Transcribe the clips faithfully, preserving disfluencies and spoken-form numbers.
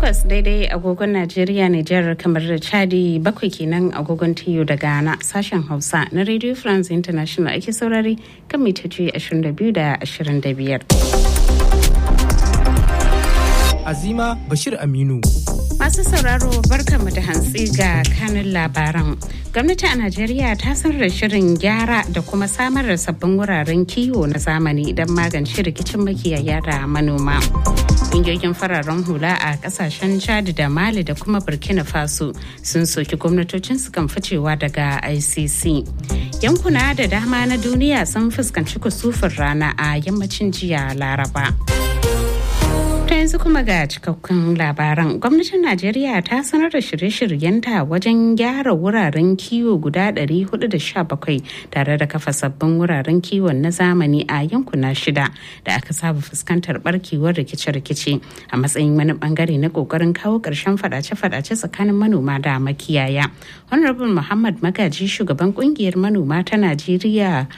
takwas daidai agogon Najeriya, Nijar, kamar da Chadi, bakwai kenan agogon Tiyo da Ghana. Sashen Hausa na Radio France International ake saurari kan mitoci ashirin da biyu da ashirin da biyar. Azima Bashir Aminu. Masu sauraro barkanmu da hantsi ga kanin labaran. Gwamnati a Najeriya ta sanar da shirin gyara da kuma samar da sabbin wuraren kiwo na zamani don magance rikicin makiyaya da manoma. Ƙungiyoyin fararen hula a ƙasashen Chad da Mali da kuma Burkina Faso sun soki gwamnatocin su kan ficewa daga I C C. Yankuna da dama na duniya sun fuskanci kusufin rana a yammacin jiya Laraba. Ta yanzu kuma ga cikakkun labaran. Gwamnatin Najeriya ta sanar da shirye-shiryenta wajen gyara wuraren kiwo guda ɗari hudu da sha bakwai tare da kafa sabbin wuraren kiwon na zamani a yankuna shida da aka saba fuskantar barkewar rikice-rikice a matsayin wani bangare na kokarin kawo ƙarshen fadace-fadace tsakanin manoma da makiyaya. Honorable Muhammad Magaji, shugaban kungiyar manoma ta Najeriya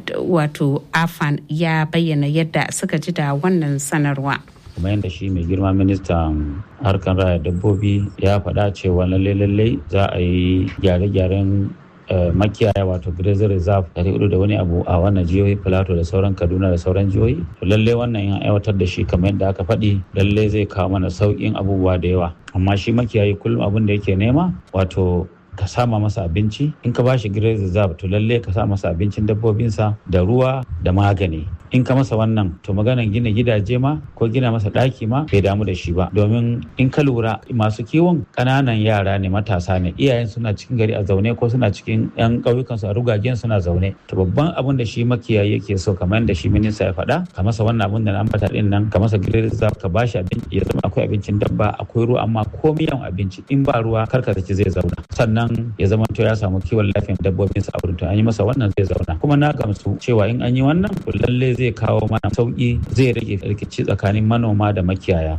wato A F A N, ya bayyana yadda suka ji da wannan sanarwa. kuma yadda shi mai girma ministan harkar raya dabbobi ya faɗa cewa lalle-lalle za a yi gyare-gyaren makiyaya wato grazing reserve ɗari hudu da wani abu a wannan jihohi Plateau da sauran Kaduna da sauran jihohi. To lalle wannan yan aiwatar da shi kamar yadda aka faɗi lalle zai kawo mana sauƙin abubuwa da yawa. Amma shi makiyayi kullum abin da yake nema wato ka sama masa abinci. In ka bashi grazing reserve to lalle ka sa masa abincin dabbobinsa da ruwa da magani. In ka masa wannan to maganan gina gidaje ma ko gina masa ɗaki ma bai damu da shi ba, domin in ka lura masu kiwon ƙananan yara ne, matasa ne, iyayen suna cikin gari a zaune ko suna cikin yan ƙauyukan su a rugagen suna zaune. To babban abin da shi makiyayi yake so kamar yadda shi minista ya faɗa, ka masa wannan abin da na ambata din nan, ka masa grazing reserve, ka bashi abinci ya zama akwai abincin dabba, akwai ruwa, amma komai yawan abinci in ba ruwa karka zaci zai zauna. Sannan ya zama to ya samu kiwon lafiyar dabbobinsa a wurin, to an yi masa wannan zai zauna. Kuma na gamsu cewa in an yi wannan to lalle zai kawo mana sauki, zai rage rikici tsakanin manoma da makiyaya.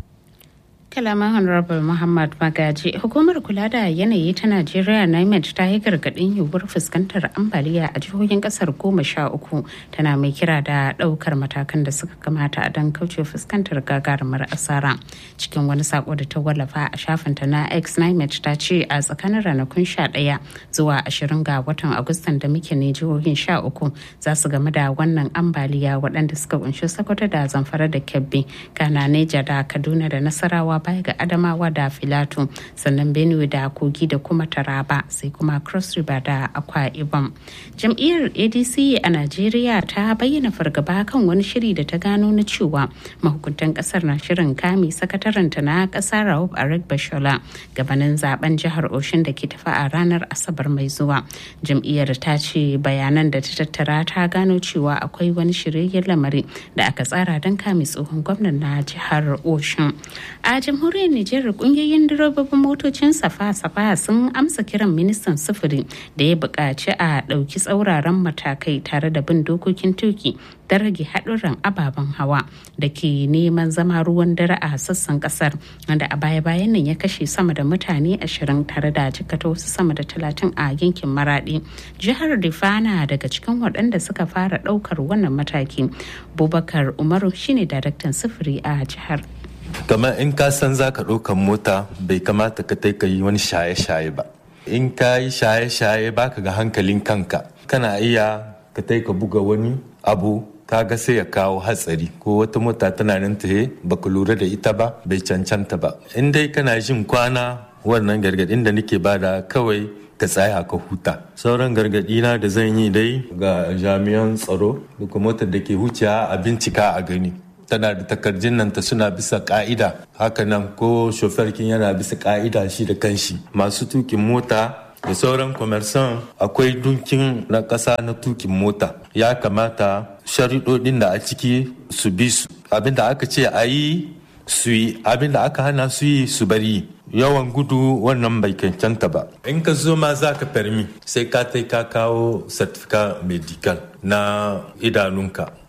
Kalaman Honorable Muhammad Magaji. Hukumar kula da yanayi ta Najeriya NIMET ta yi gargaɗin yiwuwar fuskantar ambaliya a jihohin ƙasar goma sha uku, tana mai kira da ɗaukar matakan da suka kamata don kauce fuskantar gagarumar asara. Cikin wani sako da ta wallafa a shafinta na X, NIMET ta ce a tsakanin ranakun sha ɗaya zuwa ashirin ga watan Agustan da muke ne jihohin sha uku za su game da wannan ambaliya, waɗanda suka kunshi Sokoto da Zamfara da Kebbi, Kana, Neja da Kaduna da Nasarawa, baya ga Adamawa da Filato, sannan Benue da Kogi da kuma Taraba, sai kuma Cross River da Akwa Ibom. Jam'iyyar A D C a Najeriya ta bayyana fargaba kan wani shiri da ta gano na cewa mahukuntan kasar na shirin kame sakataranta na kasa Rauf Aregbesola gabanin zaben jihar Osun da ke tafi a ranar Asabar mai zuwa. Jam'iyyar ta ce bayanan da ta tattara ta gano cewa akwai wani shirye lamari da aka tsara don kame tsohon gwamnan na jihar Osun. A jamhuriyar Nijar, kungiyoyin direbobin motocin safa-safa sun amsa kiran ministan sufuri da ya buƙaci a ɗauki tsauraran matakai tare da bin dokokin tuki da rage haɗurran ababen hawa da ke neman zama ruwan dare a sassan ƙasar, wanda a baya-bayan nan ya kashe sama da mutane ashirin tare da jikata wasu sama da talatin a yankin Maraɗi. Jihar Rifana daga cikin waɗanda suka fara ɗaukar wannan mataki. Bubakar Umaru shine daraktan sufuri a jihar. Kamar in ka san za ka ɗaukan mota bai kamata ka tai ka yi wani shaye-shaye ba. In ka yi shaye-shaye ba ka ga hankalin kanka, kana iya ka tai ka buga wani abu kaga sai ya kawo hatsari, ko wata mota tana nan tahe ba ka lura da ita ba, bai cancanta ba. In dai kana jin kwana, wannan gargaɗin da nake bada kawai ka tsaya ka huta. Sauran gargaɗi na da zan yi dai ga jami'an tsaro, duka motar da ke wucewa a bincika a gani tana da takardun nan ta suna bisa ka'ida, hakanan ko shoferkin yana bisa ka'ida shi da kanshi. Masu tukin mota da sauran commerçant akwai dunkin na ƙasa na tukin mota, ya kamata sharuɗoɗin da a ciki su bi su, abinda aka ce a yi su yi, abinda aka hana su yi su bari. Yawan gudu wannan bai cancanta ba. In ka zo ma za ka permi sai ka tai ka kawo certificate medical na idanunka.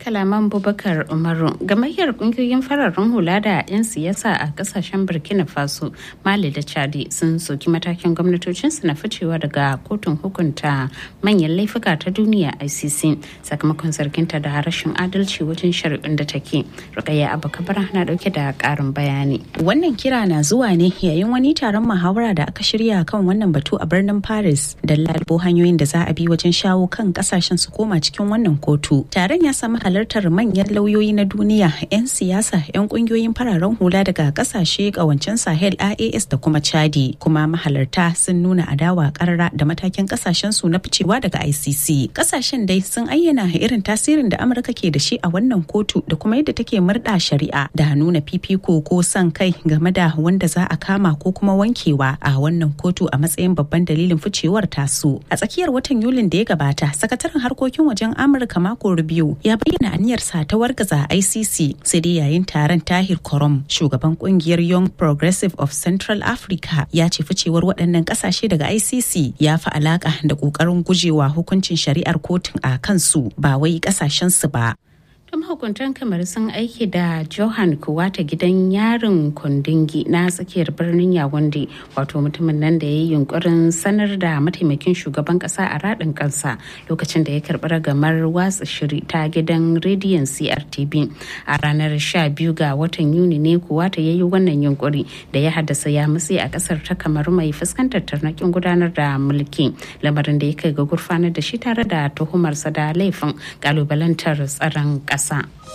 Kalaman Bubakar Umaru. Gamayyar kungiyoyin fararen hula da 'yan siyasa a kasashen Burkina Faso, Mali da Chadi sun soki matakin gwamnatocinsu na ficewa daga kotun hukunta manyan laifuka ta duniya I C C sakamakon zarginta da rashin adalci wajen shari'un da take. Rukayya Abubakar na dauke da karin bayani. Wannan kira na zuwa ne yayin wani taron muhawara da aka shirya kan wannan batu a birnin Paris da lalbo hanyoyin da za a bi wajen shawo kan kasashen su koma cikin wannan kotu. Taron ya samu halartar manyan lauyoyi na duniya, 'yan siyasa, 'yan kungiyoyin fararen hula daga kasashe kawancen Sahel I A S da kuma Chadi, kuma mahalarta sun nuna adawa karara da matakin kasashen su na ficewa daga I C C. Kasashen dai sun ayyana irin tasirin da Amurka ke da shi a wannan kotu da kuma yadda take murda shari'a da nuna fifiko ko son kai game da wanda za a kama ko kuma wankewa a wannan kotu a matsayin babban dalilin ficewar tasu. A tsakiyar watan Yulin da ya gabata, sakataren harkokin wajen Amurka Marco Rubio ya bayyana aniyarsa ta wargaza I C C, sai dai yayin taron Tahir Korom, shugaban kungiyar Young Progressive of Central Africa, ya ce ficewar waɗannan ƙasashe daga I C C ya fi alaƙa da ƙoƙarin gujewa hukuncin shari'ar kotun a kansu ba wai ƙasashensu ba. Mahukuntan kamar sun aiki da Johan Kuwata gidan yarin Kundingi na tsakiyar birnin Yawunde, wato mutumin nan da ya yi yunkurin sanar da mataimakin shugaban kasa a radin kansa lokacin da ya karbi ragamar watsa shiri ta gidan rediyon C R T V. A ranar sha biyu ga watan Yuni ne Kuwata ya yi wannan yunkuri da ya haddasa ya matsi a kasar ta kamar mai fuskantar tarnakin gudanar da mulki, lamarin da ya kai ga gurfanar da shi tare da tuhumarsa da laifin kalubalantar tsaron kasa.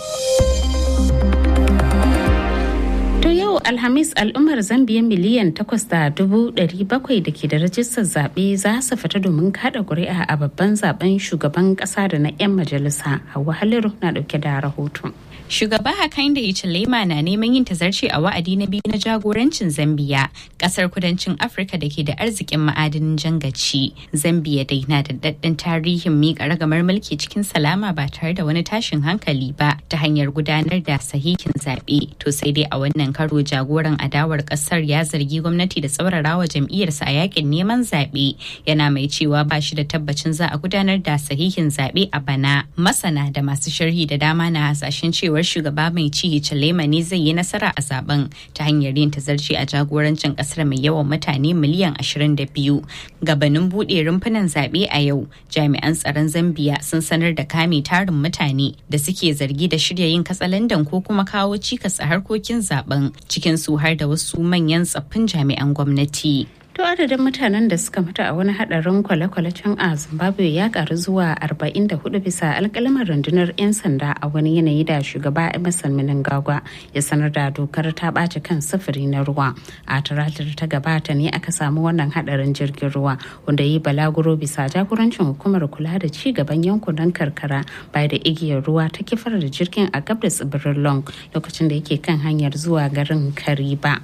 To yau Alhamis al'ummar Zambiya miliyan takwas da dubu ɗari bakwai da ke da rajistar zaɓe za su fita domin kaɗa ƙuri'a a babban zaben shugaban ƙasa da na 'yan majalisa. Hauwa Haliru na ɗauke da rahoton. Shugaba Hakainde Hichilema na neman yin tazarci a wa'adi na biyu na jagorancin Zambiya, kasar kudancin Afirka da ke da arzikin ma'adinin jangaci. Zambiya dai na da daɗin tarihin miƙa ragamar mulki cikin salama ba tare da wani tashin hankali ba ta hanyar gudanar da sahihin zaɓe. To sai dai a wannan karo jagoran adawar ƙasar ya zargi gwamnati da tsaurarawa jam'iyyarsa a yakin neman zaɓe, yana mai cewa ba shi da tabbacin za a gudanar da sahihin zaɓe a bana. Masana da masu sharhi da dama na hasashen cewa shugaba mai ci Hichilema ne zai yi nasara a zaben ta hanyar yin tazarci a jagorancin kasar mai yawan mutane miliyan ashirin da biyu. Gabanin buɗe rumfunan zaɓe a yau, jami'an tsaron Zambiya sun sanar da kame tarin mutane da suke zargi da shirya yin katsalandan ko kuma kawo cikas a harkokin zaben, cikin su har da wasu manyan tsaffin jami'an gwamnati. To adadin mutanen da suka mutu a wani hadarin kwale-kwale can a Zimbabwe ya karu zuwa arba'in da hudu bisa alƙalaman rundunar 'yan sanda a wani yanayi da shugaba Emerson Mnangagwa ya sanar da dokar ta ɓaci kan sufuri na ruwa. A talatar ta gabata ne aka samu wannan hadarin jirgin ruwa wanda yi balaguro bisa jagorancin hukumar kula da ci gaban yankunan karkara bai da igiyar ruwa ta kifar da jirgin a gab da tsibirin Long lokacin da yake kan hanyar zuwa garin Kariba.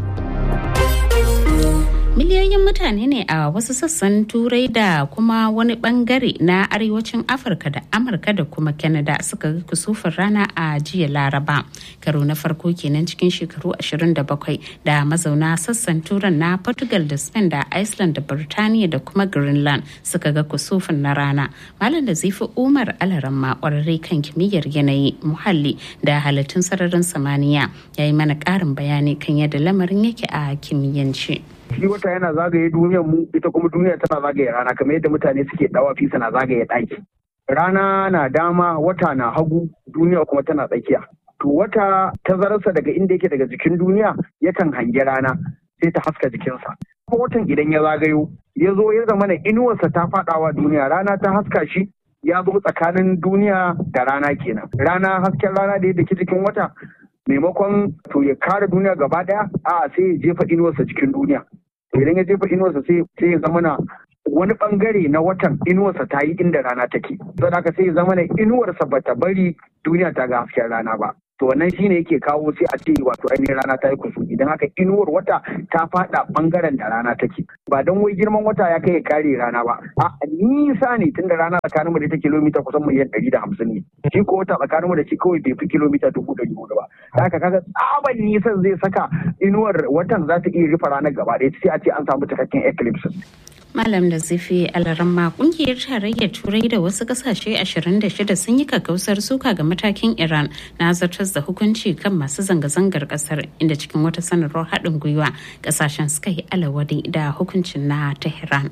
Miliyoyin mutane ne a wasu sassan Turai da kuma wani bangare na arewacin Afirka da Amurka da kuma Canada suka ga kusufin rana a jiya Laraba. Karo na farko kenan cikin shekaru ashirin da bakwai da mazauna sassan Turan na Portugal da Spain da Iceland da Birtaniya da kuma Greenland suka ga kusufin na rana. Malam da Zifi Umar Alaramma kwararre kan kimiyyar yanayi, muhalli da halittun sararin samaniya ya yi mana ƙarin bayani kan yadda lamarin yake a kimiyyance. Shi wata yana zagaye duniyar mu, ita kuma duniya tana zagaye rana, kamar yadda mutane suke dawafi suna zagaye ɗaki. Rana na dama, wata na hagu, duniya kuma tana tsakiya. To wata tazararsa daga inda yake daga jikin duniya yakan hangi rana sai ta haska jikinsa. Kuma watan idan ya zagayo ya zo ya zama na inuwarsa ta faɗawa duniya, rana ta haska shi, ya zo tsakanin duniya da rana kenan. Rana, hasken rana da yadda ke cikin wata, maimakon to ya kare duniya gaba daya, a sai ya jefa inuwarsa cikin duniya. Idan ya jefa inuwarsa sai sai ya zama na wani bangare na watan inuwarsa ta yi inda rana take. Don haka sai ya zama na inuwarsa bata bari duniya ta ga hasken rana ba. To wannan shine yake kawo sai a ce wato ainihin rana ta yi kusu. Idan haka inuwar wata ta fada bangaren da rana take. Ba don wai girman wata ya kai ya kare rana ba. A nisa ne tunda rana tsakanin mu da ta kilomita kusan miliyan ɗari da hamsin ne. Shi ko wata tsakanin mu da shi kawai bai fi kilomita dubu ɗari hudu ba. Da haka kaga tsaban nisan zai saka inuwar watan za ta iya rufe ranar gaba ɗaya sai a ce an samu cikakken eclipse. Malam da Zifi Alaramma kungiyar tarayyar Turai da wasu kasashe ashirin da shida sun yi kakkausar suka ga matakin Iran na zartar da hukunci kan masu zanga-zangar kasar, inda cikin wata sanarwar haɗin gwiwa kasashen suka yi alawari da hukuncin na Tehran.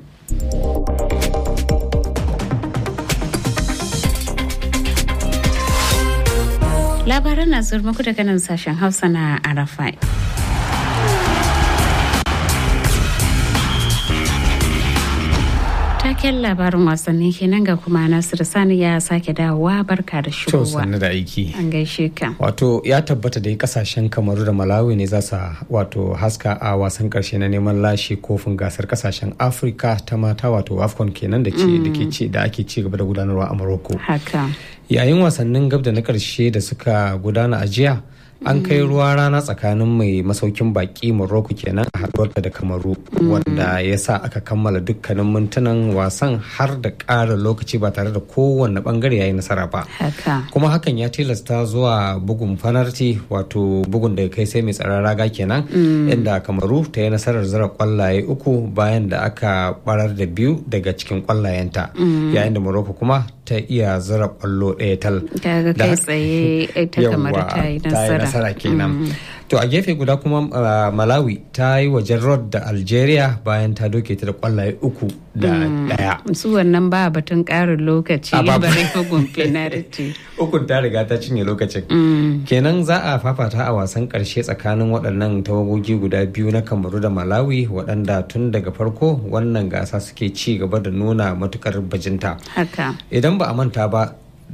Labaran na zuwa muku daga nan sashen Hausa na Arafai. Taken labarin wasanni kenan ga kuma Nasiru Sani ya sake dawowa, barka da shigowa. To sannu da aiki. An gaishe ka. Wato ya tabbata da kasashen Kamaru da Malawi ne za su wato haska a wasan karshe na neman lashe kofin gasar kasashen Afirka ta mata wato AFCON kenan da ke da ke ci da ake ci gaba da gudanarwa a Morocco. Haka. Yayin wasannin gab da na karshe da suka gudana a jiya, an kai ruwa rana tsakanin mai masaukin baki Morocco kenan a haduwarta da Kamaru, wanda ya sa aka kammala dukkanin mintunan wasan har da ƙara lokaci ba tare da kowanne bangare yayi nasara ba. Kuma hakan ya tilasta zuwa bugun fanarti, wato bugun da kai sai mai tsaron raga kenan, inda Kamaru ta yi nasarar zira kwallaye uku bayan da aka barar da biyu daga cikin kwallayenta, yayin da Morocco kuma ta iya zira kwallo ɗaya tal. Daga kai tsaye ta Kamaru ta yi nasara. nasara kenan. To a gefe guda kuma uh, Malawi ta yi wajen Rod da Algeria bayan ta doke ta da kwallaye uku da daya. Su wannan ba batun karin lokaci bare bugun penalty. Ukun ta riga ta cinye lokacin. Kenan za a fafata a wasan karshe tsakanin waɗannan tawagogi guda biyu na Kamaru da Malawi, waɗanda tun daga farko wannan gasa suke ci gaba da nuna matukar bajinta. Haka. Idan ba a manta ba,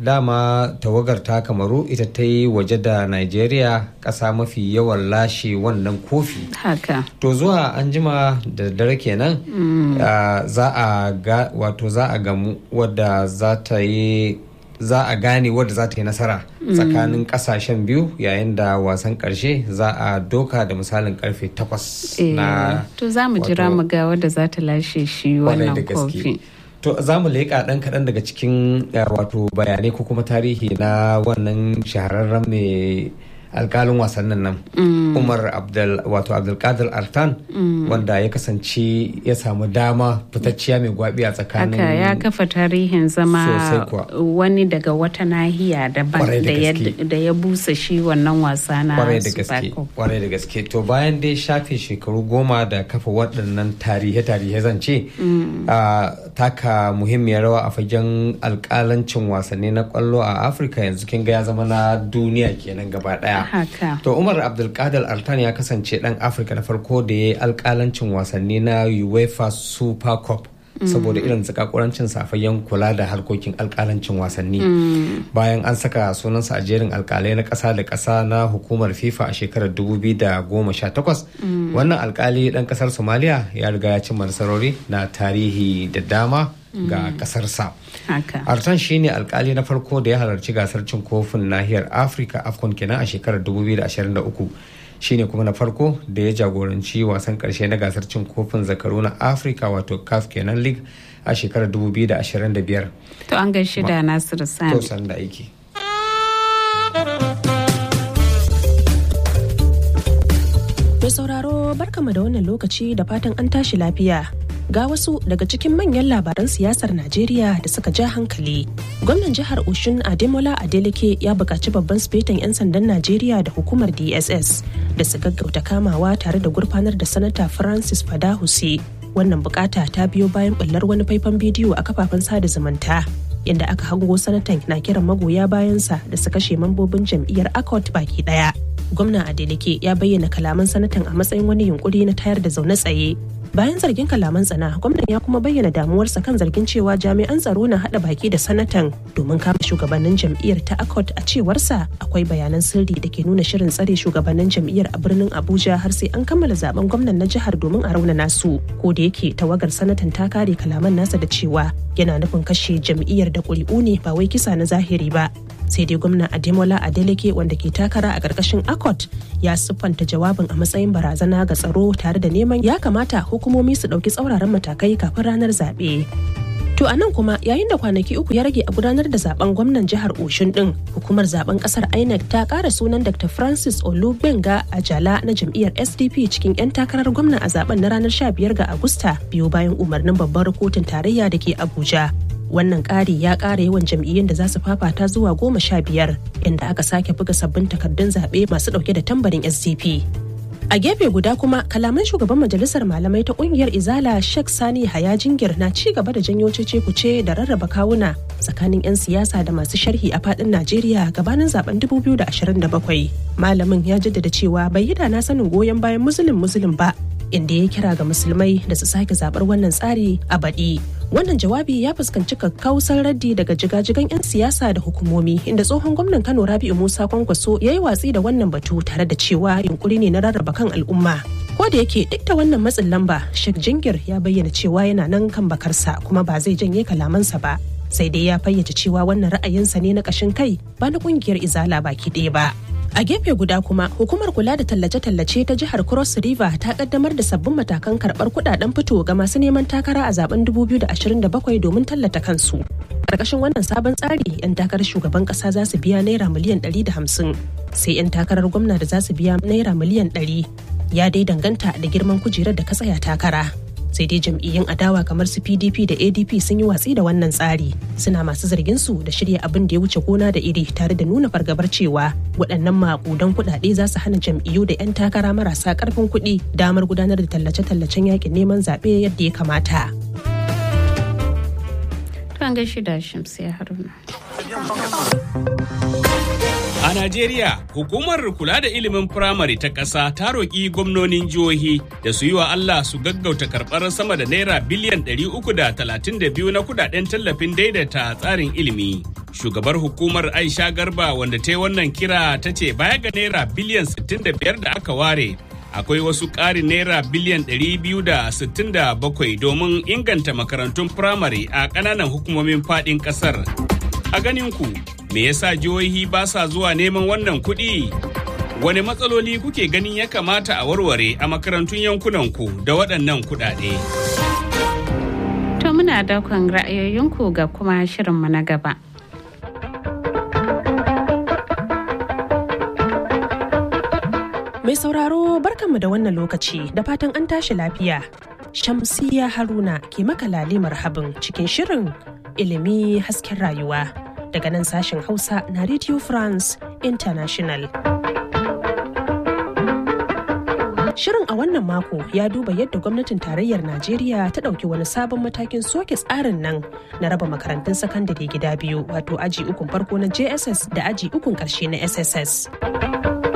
dama tawagar ta Kamaru ita ta yi waje da Nigeria, ƙasa mafi yawan lashe wannan kofi. Haka. To zuwa an jima da dare kenan mm. uh, za a ga wato za a gamu wadda za ta yi za a gane wadda za ta yi nasara mm. tsakanin kasashen biyu, yayin da wasan karshe za a doka da misalin karfe takwas e, na to za mu jira mu ga wadda za ta lashe shi wannan kofi. To za mu leƙa ɗan kaɗan daga cikin wato bayanai ko kuma tarihi na wannan shahararren mai alkalin wasannin nan mm. Umar Abdul wato Abdulkadir Artan mm. wanda ya kasance ya samu dama fitacciya mai gwabi a tsakanin haka ya kafa tarihin zama wani daga wata nahiya daban da, da ya busa shi wannan wasa na kwarai da gaske. To bayan dai shafe shekaru goma da kafa waɗannan tarihe-tarihe zance mm. uh, taka muhimmiyar rawa a fagen alkalancin wasanni na kwallo a Afirka, yanzu kin ga ya zama na duniya kenan gaba ɗaya. Haka. To Umar Abdulkadir Artan ya kasance dan Afirka na farko da ya yi alkalancin wasanni na UEFA Super Cup mm. saboda irin zakakurancin safayen kula da harkokin alkalancin wasanni. Mm. Bayan an saka sunansa a jerin alkalai na ƙasa da ƙasa na hukumar FIFA a shekarar dubu biyu da goma sha takwas, mm. wannan alkali dan ƙasar Somalia ya riga ya cimma nasarori na tarihi da dama ga kasarsa. Artan shine alkali na farko da ya halarci gasar cin kofin nahiyar Afirka AFCON kenan a shekarar dubu biyu da ashirin da uku. Shine kuma na farko da ya jagoranci wasan karshe na gasar cin kofin zakaru na Afirka wato C A F kenan League a shekarar dubu biyu da ashirin da biyar. To an gaishe da Nasiru Sani. To san da aiki. Mai sauraro barkama da wannan lokaci da fatan an tashi lafiya. Ga wasu daga cikin manyan labaran siyasar Najeriya da suka ja hankali. Gwamnan jihar Oshun Ademola Adeleke ya buƙaci babban sufeton 'yan sandan Najeriya da hukumar D S S da su gaggauta kamawa tare da gurfanar da sanata Francis Fadahuse. Wannan bukata ta biyo bayan ɓullar wani faifan bidiyo a kafafen sada zumunta, inda aka hango sanatan na kiran magoya bayansa da su kashe mambobin jam'iyyar ACOT baki ɗaya. Gwamna Adeleke ya bayyana kalaman sanatan a matsayin wani yunkuri na tayar da zaune tsaye. Bayan zargin kalaman tsana, gwamnan ya kuma bayyana damuwarsa kan zargin cewa jami'an tsaro na hada baki da sanatan domin kama shugabannin jam'iyyar ta ACOT. A cewarsa akwai bayanan sirri da ke nuna shirin tsare shugabannin jam'iyyar a birnin Abuja har sai an kammala zaben gwamnan na jihar domin a raunana su. Ko da yake tawagar sanatan ta kare kalaman nasa da cewa yana nufin kashe jam'iyyar da ƙuri'u ne ba wai kisa na zahiri ba. Sai dai gwamna Ademola Adeleke wanda ke takara a ƙarƙashin ACOT ya siffanta jawabin a matsayin barazana ga tsaro tare da neman ya kamata hukumomi su ɗauki tsauraran matakai kafin ranar zaɓe. To To a nan kuma yayin da kwanaki uku ya rage a gudanar da zaben gwamnan jihar Oshun din, hukumar zaben kasar I N E C ta kara sunan Doctor Francis Olugbenga Ajala na jam'iyyar S D P cikin 'yan takarar gwamna a zaben na ranar sha biyar ga Agusta biyo bayan umarnin babbar kotun tarayya da ke Abuja. Wannan ƙari ya ƙara yawan jam'iyyun da za su fafata zuwa goma sha biyar, inda aka sake buga sabbin takardun zaɓe masu ɗauke da tambarin S D P. A gefe guda kuma kalaman shugaban majalisar malamai ta kungiyar Izala Sheikh Sani Haya Jingir na ci gaba da janyo cece-kuce da rarraba kawuna tsakanin 'yan siyasa da masu sharhi a fadin Najeriya gabanin zaben dubu biyu da ashirin da bakwai. Malamin ya jaddada cewa bai yi da na sanin goyon bayan musulun musulun ba, inda ya kira ga musulmai da su sake zabar wannan tsari a baɗi. Wannan jawabi ya fuskanci kakkausar raddi daga jigajigan 'yan siyasa da hukumomi, inda tsohon gwamnan Kano Rabi'u Musa Kwankwaso ya yi watsi da wannan batu tare da cewa yunkuri ne na rarraba kan al'umma. Ko da yake duk da wannan matsin lamba, Sheikh Jingir ya bayyana cewa yana nan kan bakarsa kuma ba zai janye kalamansa ba. Sai dai ya fayyace cewa wannan ra'ayinsa ne na ƙashin kai ba na ƙungiyar Izala baki ɗaya ba. A gefe guda kuma, hukumar kula da tallace-tallace ta jihar Cross River ta kaddamar da sabbin matakan karɓar kuɗaɗen fito ga masu neman takara a zaben dubu biyu da ashirin da bakwai domin tallata kansu. Ƙarƙashin wannan sabon tsari, 'yan takarar shugaban ƙasa za su biya naira miliyan ɗari da hamsin, sai 'yan takarar gwamna da za su biya naira miliyan ɗari. Ya dai danganta da girman kujerar da ka tsaya takara. Sai dai jam'iyyun adawa kamar su P D P da A D P sun yi watsi da wannan tsari, suna masu zargin su da shirya abin da ya wuce gona da iri tare da nuna fargabar cewa waɗannan maƙudan kuɗaɗe za su hana jam'iyyu da 'yan takara marasa ƙarfin kuɗi damar gudanar da tallace-tallacen yakin neman zaɓe yadda ya kamata. Kan gaishe da Shamsiya Haruna. A Najeriya, hukumar kula da ilimin firamare ta ƙasa ta roƙi gwamnonin jihohi da su yi wa Allah su gaggauta karɓar sama da naira biliyan ɗari uku da talatin da biyu na kudaden tallafin daidaita tsarin ilimi. Shugabar hukumar Aisha Garba wanda ta yi wannan kira ta ce baya ga naira biliyan sittin da biyar da aka ware, akwai wasu ƙarin naira biliyan ɗari biyu da sittin da bakwai domin inganta makarantun firamare a ƙananan hukumomin faɗin ƙasar. A ganin ku, me yasa jihohi ba sa zuwa neman wannan kuɗi? Wane matsaloli kuke ganin ya kamata a warware a makarantun yankunanku da waɗannan kuɗaɗe? To muna daukan ra'ayoyinku ga kuma shirinmu na gaba. Mai sauraro barkanmu da wannan lokaci da fatan an tashi lafiya. Shamsiya Haruna ke maka lale marhabin cikin shirin ilimi hasken rayuwa daga nan sashen Hausa na Radio France International. Shirin a wannan mako ya duba yadda gwamnatin tarayyar Najeriya ta ɗauki wani sabon matakin soke tsarin nan na raba makarantun sakandare gida biyu, wato aji ukun farko na J S S da aji ukun ƙarshe na S S S.